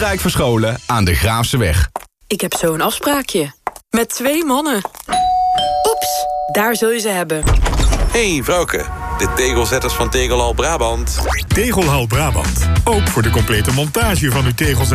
Rijk Verscholen aan de Graafseweg. Ik heb zo een afspraakje. Met 2 mannen. Oeps, daar zul je ze hebben. Hey vrouwke, de tegelzetters van Tegelhal Brabant. Tegelhal Brabant. Ook voor de complete montage van uw tegels